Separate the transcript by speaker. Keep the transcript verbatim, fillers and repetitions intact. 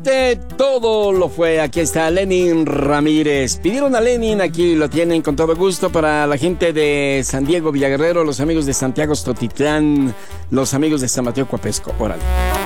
Speaker 1: De todo lo fue. Aquí está Lenin Ramírez. Pidieron a Lenin, aquí lo tienen con todo gusto para la gente de San Diego, Villaguerrero, los amigos de Santiago Stotitlán, los amigos de San Mateo Coapesco. Órale.